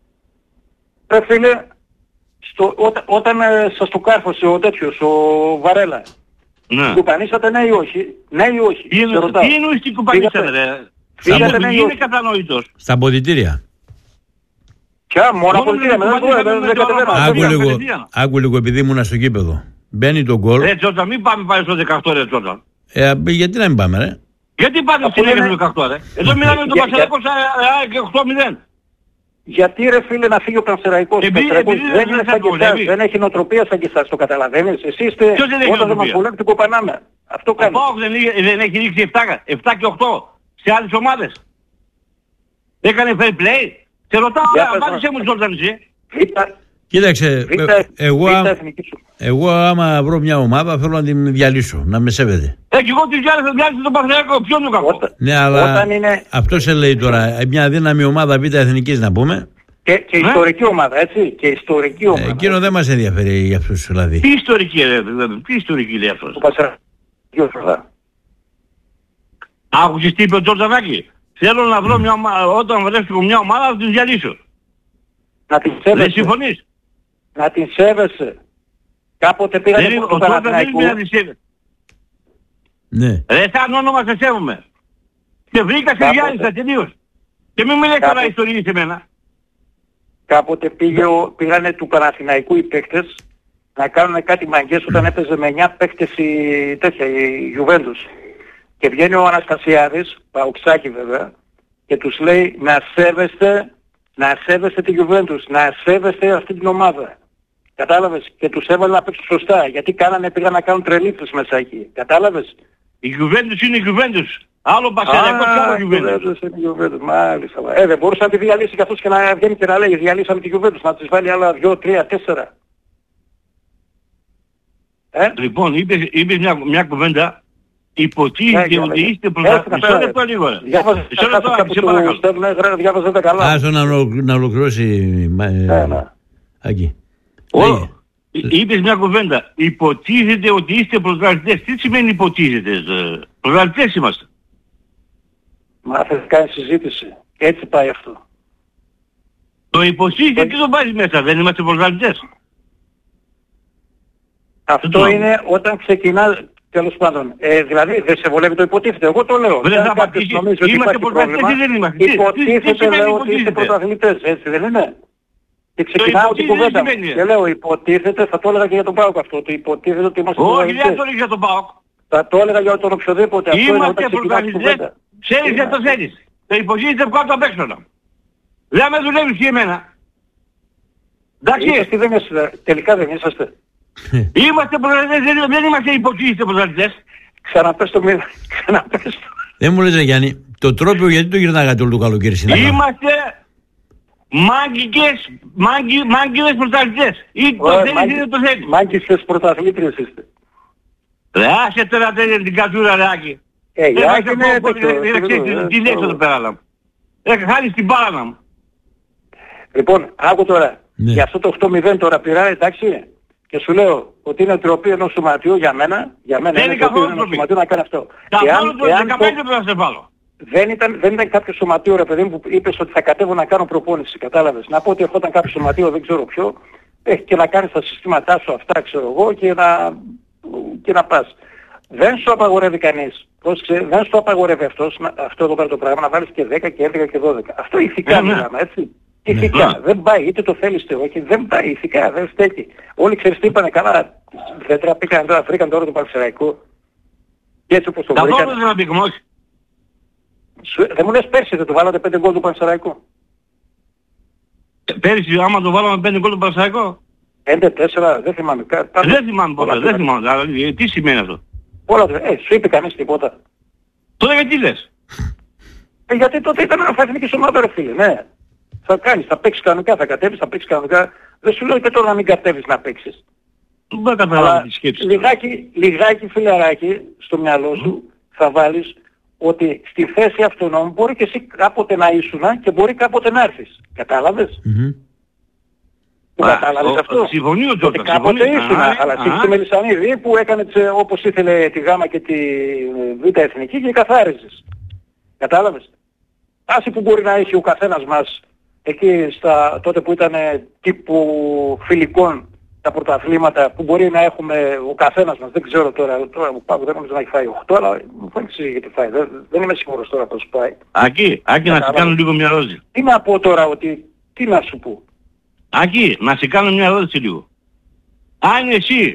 Ρε φίλε, στο, όταν, όταν ε, σας το κάρφωσε ο τέτοιος, ο Βαρέλα, Ναι. την κουπανίσατε ναι ή όχι. Ναι ή όχι. Τι Σε εννο- ρωτάω. τι εννοείς την κοπανίσαμε, Φύγατε. ρε? Φύγατε, Μην ναι ή είναι όχι. κατανοητός. Στα αποδυτήρια. Ποια, μόνο Μόνο πολιτεία, με δεν την κουπανίσαμε δεν- με δεν το κατεβαίνω. όνομα. Άκου δεν λίγο, κατευθείαν. άκου λίγο επειδή ήμουν στο κήπεδο. Μπαίνει το γκολ. Ρε Τζόρτζα, μην πάμε πάλι στο δεκαοκτώ ρε Τζόρτζα. Ε, γιατί να μην πάμε, ρε. Γιατί πάτε Αφού στην είναι- έγινε το δεκαοκτώ ρε? Εδώ μιλάμε με τον Για- Πανσεραϊκό και οκτώ μηδέν. Γιατί ρε φίλε να φύγει ο Πανσεραϊκός. Ο Επειδή- Πανσεραϊκός επειδή δεν δεν είναι θα σαν και εσάς, βολεύει. δεν έχει νοοτροπία σαν και εσάς, το καταλαβαίνεις. Εσείς είστε, Ποιος δεν έχει όταν δεν μας νοοτροπία? βολεύει την κοπανάμε. Αυτό Ο κάνουμε. ΠΑΟΚ δεν, είχε- δεν έχει ρίξει επτά, επτά και οκτώ σε άλλες ομάδες. Έκανε fair play. Σε ρωτάω, Για πες απάντησέ μας. μου Τζόρτζαν εσύ. Β' Κοίταξε, Β' ε, εγώ, Β' α- εθνική σου. εγώ άμα βρω μια ομάδα θέλω να την διαλύσω, να με σέβεται. Ε, και εγώ τη διάλυσα, διάλυσα τον Πανσεραϊκό. Ποιον είναι ο κακός? Όταν- Ναι, αλλά Όταν είναι αυτό σε λέει τώρα, ε, μια δύναμη ομάδα Β' Εθνικής να πούμε, και, και Ναι. ιστορική ομάδα, έτσι. Και ιστορική ε, ομάδα. εκείνο δεν μας ενδιαφέρει για αυτούς δηλαδή. Τι ιστορική ρε, βέβαια, τι ιστορική λέει αυτός? Ο Πανσεραϊκός. Άκουσες τι είπε ο Τζορτζανάκη? Θέλω να βρω μια ομάδα, όταν βρέθηκα μια ομάδα να την διαλύσω. Να την Δεν σέβεσαι. συμφωνείς? Να την σέβεσαι. Κάποτε πήγατε Δεν είναι- από Ο το Τζόρτζαν δεν Παναθηναϊκό. είναι να τη σέβεται. Ναι. Ρε, σαν όνομα σε σέβομαι. Και βρήκα σε Κάποτε. διάλυσα τελείως. Και μην μιλάς τώρα Κάποτε. ιστορίες σε μένα. Κάποτε πήγε ο, πήγανε του Παναθηναϊκού οι παίκτες να κάνουν κάτι μαγκές όταν έπαιζε με εννιά παίκτες η, τέτοια, η Γιουβέντους. Και βγαίνει ο Αναστασιάδης, παοξάκι βέβαια, και τους λέει να σέβεστε, να σέβεστε τη Γιουβέντους, να σέβεστε αυτή την ομάδα. Κατάλαβες? Και τους έβαλε να παίξουν σωστά, γιατί κάνανε, πήγαν να κάνουν τρελίθες μέσα εκεί. Κατάλαβες? Η Γιουβέντους είναι η Γιουβέντους. Άλλο Πανσεραϊκός και άλλο Α, Γιουβέντους. Γιουβέντους είναι η Γιουβέντους, μάλιστα. Ε, δεν μπορούσε να τη διαλύσει και αυτός και να βγαίνει και να λέει διαλύσαμε τη Γιουβέντους, να της βάλει άλλα δυο, τρία, τέσσερα. Ε, Λοιπόν, είπες, είπες μια, μια κουβέντα. Ναι, Υποτίθεται για ότι λέγε. είστε Έλα, πρωταθλητές. Μισό πέρα. λεπτό λίγο ρε. Διάβαζα Μισό αυτά λεπτό, που σε του παρακαλώ. στέλνουν, γρα- διάβαζα τα καλά. Άστο να, ολο- να ολοκληρώσει. μα- ε, Ναι, ναι. Άκη. Ω, Λέγε. εί- Είπες μια κουβέντα. Υποτίθεται ότι είστε πρωταθλητές. Τι σημαίνει υποτίθεται? ε, Πρωταθλητές είμαστε. Μα θες να κάνεις συζήτηση. Έτσι πάει αυτό. Το υποτίθεται τι το βάζει μέσα? Δεν είμαστε πρωταθλητές. Αυτό το- είναι όταν ξεκινά, τέλος πάντων. Ε, δηλαδή δεν σε βολεύει το υποτίθεται. Εγώ το λέω. Βρε, Αν θα κάποιος πατήσει. νομίζει ότι Είμαστε υπάρχει πρωταθλητές πρόβλημα, ή δεν είμαστε? Τι- τι- τι υποτίθεται σημαίνει λέω ότι είστε υποτίθεται? πρωταθλητές. Έτσι δεν είναι? Και ξεκινάω την υποτίθεται κουβέντα. τι σημαίνει? Και λέω υποτίθεται, θα το έλεγα και για τον ΠΑΟΚ αυτό. Ότι υποτίθεται ότι είμαστε Όχι, δεν πρωταθλητές. το ρίξα για τον ΠΑΟΚ. Θα το έλεγα για τον οποιοδήποτε. Αυτό είναι Είμαστε όταν ξεκινάς την πρωταθλητές. κουβέντα. Ξέρεις δεν το θέλεις. Το υποτίθεται που κάτω απ' έξω να. Δεν με δουλεύεις και εμένα. Εντάξει. Είσαστε, δεν είσαστε. Τελικά δεν είσαστε. Είμαστε πρωταθλητές, δεν, δεν είμαστε υποτίθεται πρωταθλητές. Ξαναπες το μήνα. Ξαναπες το. Δεν μου λες ρε Γιάννη, το τρόπιο γιατί το γυρνάγατε όλο το καλοκαίρι στην Ελλάδα. Είμαστε μάγκικες, μάγκι, μάγκιδες πρωταθλητές. Ή το Ωραία, θέλεις ή μάγκη- δεν το θέλεις. Μάγκιστες πρωταθλήτριες είστε. Ρε άσε τώρα τέτοια την κατσούρα ρε Άκη. Ε, η Δεν Άκη θα είναι πω τέτοιο, πολύ, δεν τέτοιο, ξέρεις ε, τι λέξω το- εδώ πέρα να μου. Έχα χάρη στην μπάλα μου. Λοιπόν, άκου τώρα. Ναι. Για αυτό το οκτώ μηδέν τώρα πειρά, εντάξει. Και σου λέω ότι είναι τροπή ενός σωματιού για μένα, για μένα δεν είναι είναι τροπή ενός σωματιού να κάνει αυτό. Καθόλου το δεκαπέντε πρέπει να σε βάλω. Δεν ήταν, δεν ήταν κάποιο σωματείο, ρε παιδί μου, που είπες ότι θα κατέβω να κάνω προπόνηση, κατάλαβες. Να πω ότι ερχόταν κάποιο σωματείο, δεν ξέρω ποιο, έχει και να κάνεις τα συστήματά σου αυτά, ξέρω εγώ, και να, και να πας. Δεν σου απαγορεύει κανείς. Πρόσεξε, δεν σου απαγορεύει αυτός, αυτό εδώ πέρα το πράγμα, να βάλεις και δέκα και έντεκα και δώδεκα. Αυτό ηθικά ε, μιλάμε, έτσι. Ηθικά. Ναι. Δεν πάει, είτε το θέλεις είτε όχι, δεν πάει ηθικά, δεν στέκει. Όλοι ξέρεις τι είπανε, καλά, δεν τραπήκαν τώρα, βρήκαν τώρα το Πανσεραϊκό. Και έτσι όπως το βρήκαν. Καθόλου δεν τραπήκαν, όχι. Δεν μου λες πέρσι δεν το βάλατε πέντε γκολ του Πανσεραϊκού. Πέρσι άμα το βάλαμε πέντε γκολ του Πανσεραϊκού. πέντε τέσσερα, δεν θυμάμαι. Δεν θυμάμαι ποτέ, δεν θυμάμαι. Τι σημαίνει αυτό. Όλα, ε, σου είπε κανείς τίποτα. Τότε γιατί λες. Ε, γιατί τότε ήταν ένα εθνική ομάδα, ρε φίλε, ναι. Θα κάνεις, θα παίξεις κανονικά, θα κατέβεις, θα παίξεις κανονικά. Δεν σου λέω και τώρα να μην κατέβεις να παίξεις. Δεν καταλάβω τη σκέψη. Λιγάκι, λιγάκι φιλαράκι στο μυαλό σου mm. θα βάλεις ότι στη θέση αυτών μπορεί και εσύ κάποτε να ήσουν και μπορεί κάποτε να έρθεις. Κατάλαβες. Mm-hmm. Το κατάλαβες αυτό. Συμφωνεί ο Τζόρταν. Ότι κάποτε ήσουν, αλλά εσύ στη Μελισσανίδη που έκανε όπως ήθελε τη Γ και τη Β εθνική και καθάριζες. Κατάλαβες. Άση που μπορεί να έχει ο καθένας μας εκεί στα, τότε που ήταν τύπου φιλικών τα πρωταθλήματα που μπορεί να έχουμε ο καθένας μας, δεν ξέρω τώρα, τώρα μου πάω, δεν νομίζω να έχει φάει οκτώ, αλλά μου φαίνεται γιατί φάει, δεν, δεν είμαι σίγουρος τώρα πώς πάει. Άκη, Άκη να σε κάνω λίγο μια ερώτηση. Τι να πω τώρα, ότι, τι να σου πω. Άκη, να σε κάνω μια ερώτηση λίγο. Αν εσύ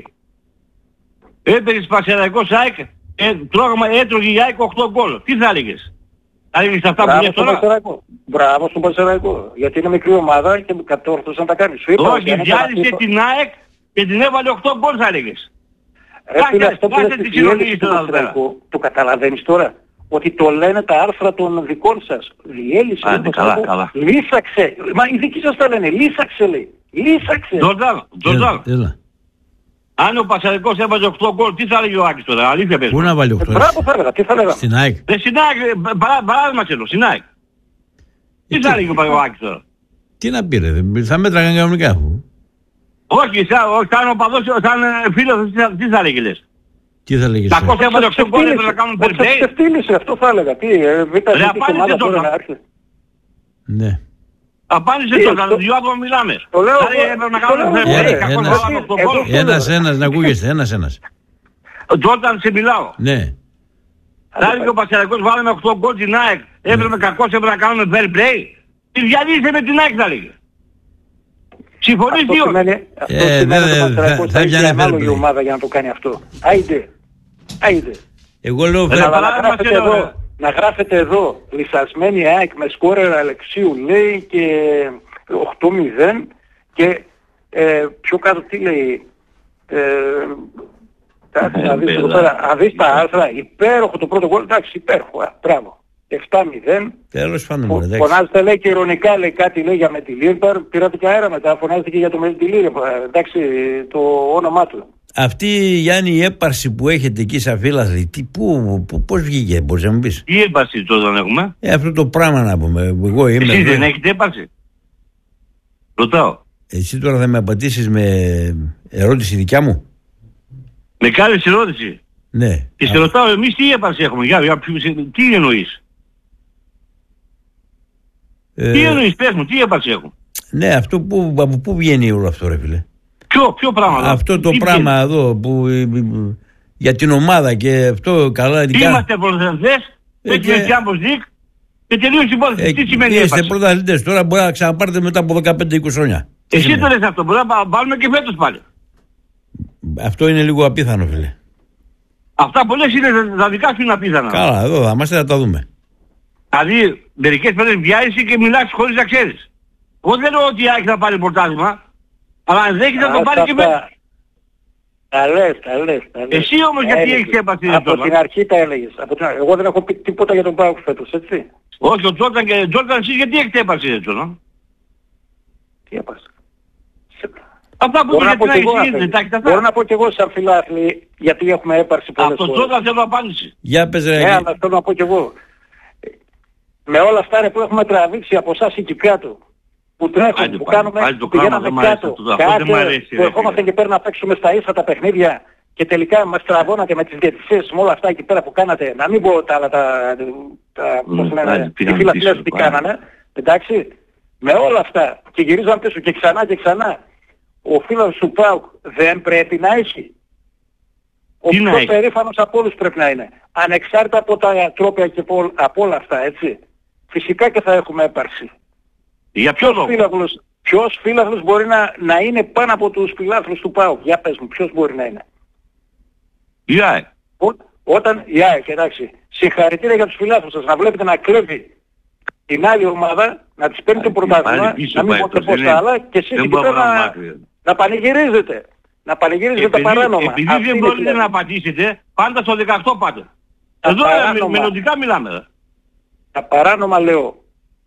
έπαιρες Πανσεραϊκό ΑΕΚ, ε, τρώγαμε, έτρωγε η ΑΕΚ οκτώ γκολ, τι θα έλεγες. Θα έλεγες αυτά που λες τώρα. Μπράβο στον Πανσεραϊκό. Γιατί είναι μικρή ομάδα και κατόρθωσε να τα κάνει. Σου είπα, όχι, διάλυσε την ΑΕΚ και την έβαλε οκτώ γκολ θα έλεγες. Ρε φίλε, αυτό που λες τη διέλυση του Πανσεραϊκού, το καταλαβαίνεις τώρα. Ότι το λένε τα άρθρα των δικών σας. Διέλυσε. Άντε, καλά, καλά. Λύσαξε. Μα οι δικοί σας τα λένε. Λύσαξε λέει. Λύσαξε. Τζορτάν, Τζορτάν. Αν ο Πανσεραϊκός έβαζε οκτώ γκολ, τι θα έλεγε ο Άκης τώρα, αλήθεια πες. Πού να βάλει οκτώ. Μπράβο θα έλεγα, τι θα έλεγα. Στην ΑΕΚ. Δεν στην ΑΕΚ, παράδειγμα θέλω, στην ΑΕΚ. Τι θα έλεγε ο Άκης τώρα. Τι να πει ρε, θα μέτραγαν κανονικά αφού. Όχι, σαν οπαδός, σαν φίλος, τι θα έλεγε λες. Τι θα έλεγε. Κακώς έβαλε οκτώ γκολ, έπρεπε να κάνουν fair play. Ξεφτύλισε, αυτό θα έλεγα. Τι, β' εθνική ομάδα τώρα να έρθει. Ναι. Απάντησε τώρα, δυο άτομα μιλάμε. Το λέω, έπρεπε να κάνουν fair play, κακώς βάλαμε οκτώ γκολ. Ένας, ένας, να ακούγεστε, ένας, ένας. Τζόρταν σε μιλάω. Ναι. Θα έλεγε ο Πανσεραϊκός βάλαμε οκτώ γκολ στην ΑΕΚ, έπρεπε κακώς έπρεπε να κάνουμε fair play. Τι διαλύσε με την ΑΕΚ θα έλεγε. Συμφωνείς δύο. Αυτό σημαίνει ότι ο Πανσεραϊκός θα έχει ανάλογη ομάδα για να το κάνει αυτό. Άιντε. Άιντε. Εγώ λέω να γράφετε εδώ λυσασμένη ΑΕΚ με σκόρερ Αλεξίου λέει και οκτώ μηδέν και ε, πιο κάτω τι λέει ε, να δεις εδώ πέρα, να δεις τα άρθρα, υπέροχο το πρώτο γκολ, εντάξει υπέροχο, α, μπράβο, επτά μηδέν. Τέλος πάντων, εντάξει. Φωνάζετε λέει και ειρωνικά λέει κάτι λέει για Μετιλίρπαρ, πήρατε και αέρα μετά, φωνάζετε και για το Μετιλίρπαρ, εντάξει το όνομά του. Αυτή Γιάννη η έπαρση που έχετε εκεί σαν φίλαθλοι, τι, πού, πού, πώς βγήκε, μπορείς να μου πεις. Τι έπαρση τώρα δεν έχουμε. Ε, αυτό το πράγμα να πούμε. Εγώ είμαι. Εσείς δεν έχετε έπαρση. Ρωτάω. Εσύ τώρα θα με απαντήσεις με ερώτηση δικιά μου. Με κάνεις ερώτηση. Ναι. Και σε ρωτάω εμείς τι έπαρση έχουμε. Για, για, τι εννοείς. Ε, τι εννοείς πες μου, τι έπαρση έχουμε. Ναι, αυτό που, από πού βγαίνει όλο αυτό ρε φίλε. Ποιο, ποιο πράγμα. Αυτό το τι πράγμα βγαίνει. Εδώ που για την ομάδα και αυτό καλά. Είμαστε πρωταθλητές, έχουμε Champions League και τελείωσε η υπόθεση. Τι σημαίνει είστε έπαρση. πρωταθλητές, τώρα μπορεί να ξαναπάρετε μετά από δεκαπέντε είκοσι χρόνια. Εσύ το λες αυτό, μπορεί να βάλουμε και φέτος πάλι. Αυτό είναι λίγο απίθανο φίλε. Αυτά πολλές είναι τα δικά σου είναι απίθανα. Καλά, εδώ θα είμαστε να τα δούμε. Δηλαδή μερικές φορές βιάζεσαι και μιλάς χωρίς να ξέρεις. Εγώ δεν λέω ότι η ΑΕΚ θα πάρει πρωτάθλημα, αλλά αν δέχεις να το πάρει και μέσα. Τα λες, τα λες, τα λες. Εσύ όμως γιατί έχεις έπαρση από τώρα. την αρχή τα έλεγες. Εγώ δεν έχω πει τίποτα για τον ΠΑΟΚ φέτος, έτσι. Όχι, ο Τζόρταν και Τζόρταν εσείς γιατί έχετε έπαρση έτσι, no? Τι έπαρση. Αυτά που είπες την αρχή, τα έχετε αυτά. Μπορώ να πω κι εγώ σαν φιλάθλη, γιατί έχουμε έπαρση πολλές φορές. Αυτό Τζόρταν θέλω απάντηση. Για πες ρε. Ναι, αλλά θέλω να πω κι εγώ. Με όλα αυτά που έχουμε τραβήξει από εσάς εκεί κάτω, που τρέχουν, Άντε, που πάλι, κάνουμε, πάλι το που πηγαίναμε κράμα, δεν μ' κάτω, αρέσει αυτό, αυτό δεν μ' κάθε, αρέσει, που ρε, ερχόμαστε φίλε. και πέρα να παίξουμε στα ίσα τα παιχνίδια και τελικά μας τραβώνατε με τις διαιτησίες με όλα αυτά εκεί πέρα που κάνατε, να μην πω τα άλλα τα, τα Mm, πώς λένε, πάλι οι πήγαν φιλαθλές πίσω, τι πάλι. κάνανε, εντάξει, με όλα αυτά και γυρίζαμε πίσω και ξανά και ξανά. Ο φίλος του ΠΑΟΚ δεν πρέπει να έχει. Ο Τι να πιο έχει? περήφανος από όλους πρέπει να είναι. Ανεξάρτητα από τα τρόπια και από, από όλα αυτά, έτσι. Φυσικά και θα έχουμε έπαρση. Για ποιο λόγο? Φίλαθλος, ποιος φίλαθλος μπορεί να, να είναι πάνω από τους φιλάθλους του ΠΑΟΚ? Για πες μου, ποιος μπορεί να είναι? Η ΑΕΚ. Ό, όταν, η ΑΕΚ, εντάξει, συγχαρητήρια για τους φιλάθλους σας, να βλέπετε να κλέβει την άλλη ομάδα, να της παίρνει το Πάλι- πρωτάθλημα, πάλι πίσω να μην πάει πω αυτό, πώς δεν τα είναι- άλλα και εσείς δεν εκεί μπορώ πέρα να να, μάκρυ. να πανηγυρίζετε. Να πανηγυρίζετε τα Επειδή, παράνομα. επειδή Αυτή δεν είναι μπορείτε δηλαδή. να πατήσετε, πάντα στο δεκαοκτώ πάτε. Τα Εδώ ε, παράνομα. με- μελλοντικά μιλάμε. ρε. Τα παράνομα λέω.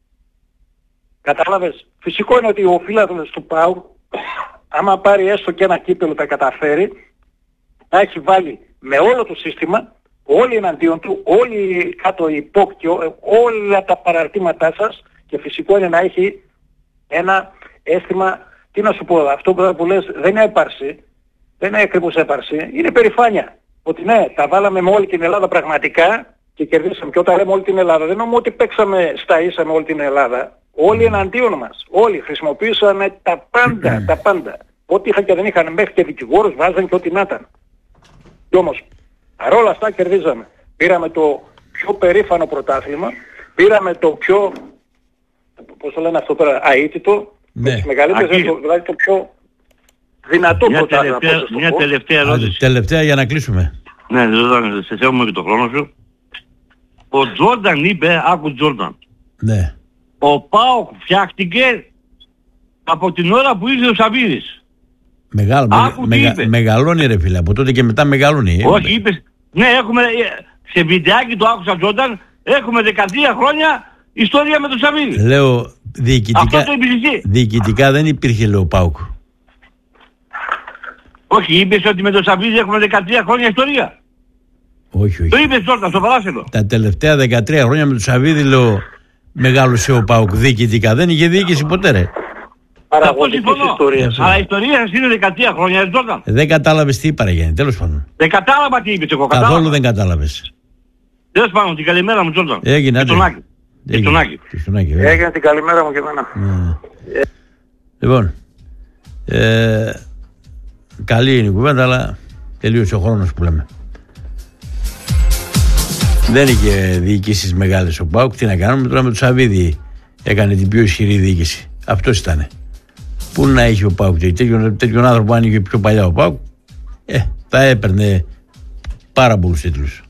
Κατάλαβες. Φυσικό είναι ότι ο φίλαθλος του ΠΑΟΚ, άμα πάρει έστω και ένα κύπελο τα καταφέρει, θα έχει βάλει με όλο το σύστημα, όλοι εναντίον του, όλοι κάτω υπόκτιο, όλα τα παραρτήματά σας και φυσικό είναι να έχει ένα αίσθημα, τι να σου πω, αυτό που λες δεν είναι έπαρση, δεν είναι ακριβώς έπαρση, είναι περηφάνεια. Ότι ναι, τα βάλαμε με όλη την Ελλάδα πραγματικά και κερδίσαμε. Και όταν λέμε όλη την Ελλάδα, δεν εννοούμε ότι παίξαμε στα ίσα με όλη την Ελλάδα. Όλοι εναντίον μας. Όλοι χρησιμοποιήσαμε τα πάντα, τα πάντα. Ό,τι είχαν και δεν είχαν, μέχρι και δικηγόρους βάζαν και ό,τι να ήταν. Κι όμως, παρόλα αυτά κερδίζαμε. Πήραμε το πιο περήφανο πρωτάθλημα, πήραμε το πιο, πώς το λένε αυτό τώρα, αίτητο, Ναι. με τις μεγαλύτερες, Ακεί. δηλαδή το πιο δυνατό Μια πρωτάθλημα. τελευταία, πώς θα το μια πω. τελευταία Άντε, ερώτηση. τελευταία για να κλείσουμε. Ναι, δεν σε σέβομαι και το χρόνο σου. Ο Τζόρνταν είπε, άκου Τζόρνταν, Ναι. ο ΠΑΟΚ φτιάχτηκε από την ώρα που ήρθε ο Σαββίδης. Μεγάλο, Άκου τι μεγα- είπε. μεγαλώνει ρε φίλε. Από τότε και μετά μεγαλώνει. Όχι, είπες, ναι, έχουμε, ε, σε βιντεάκι το άκουσα Τζόρνταν, έχουμε δεκατρία χρόνια ιστορία με τον Σαββίδη. Λέω διοικητικά, Αυτό το είπες εσύ. διοικητικά δεν υπήρχε λέω ΠΑΟΚ. Όχι, είπες ότι με τον Σαββίδη έχουμε δεκατρία χρόνια ιστορία. Όχι, όχι. Το είπες Τζόρνταν στο παράθυρο. Τα τελευταία δεκατρία χρόνια με του Σαββίδη λέω μεγάλωσε ο ΠΑΟΚ διοικητικά. Δεν είχε διοίκηση ποτέ ρε. Αυτό Παραγωγικής συμφωνώ. ιστορίας. Αλλά η ιστορία σας είναι δεκατρία χρόνια, ρε Τζόρνταν. Δεν κατάλαβε τι είπα ρε Γιάννη. Τέλος πάντων. Δεν κατάλαβα τι είπες εγώ, κατάλαβα. Καθόλου δεν κατάλαβε. Τέλος πάντων, την καλημέρα μου Τζόρνταν. Έγινε, Και τον άντε. Άκη. Και τον Άκη. Και στον Άκη, βέβαια. Έγινε την καλημέρα μου και εμένα. Ναι. Λοιπόν, ε, καλή είναι η κουβέντα, αλλά τελείωσε ο χρόνος που λέμε. Δεν είχε διοικήσεις μεγάλες ο ΠΑΟΚ. Τι να κάνουμε τώρα με το Σαββίδη. Έκανε την πιο ισχυρή διοίκηση. Αυτός ήτανε. Πού να είχε ο ΠΑΟΚ τέτοιον, τέτοιον άνθρωπο, άνοιγε πιο παλιά ο ΠΑΟΚ, ε, θα έπαιρνε πάρα πολλούς τίτλους.